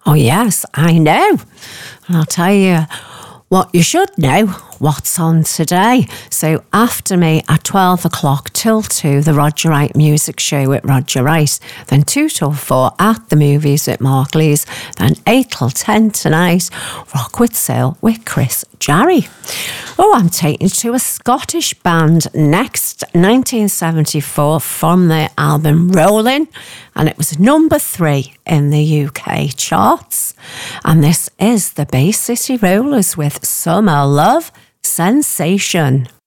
Oh, yes, I know. And I'll tell you what you should know, what's on today. So after me at 12 o'clock till 2, the Roger Wright Music Show with Roger Wright. Then 2 till 4 at the movies with Mark Lees. Then 8 till 10 tonight, Rock with Soul with Chris Jarry. Oh, I'm taking you to a Scottish band next, 1974, from their album Rolling, and it was number 3 in the UK charts. And this is the Bay City Rollers with Summer Love Sensation.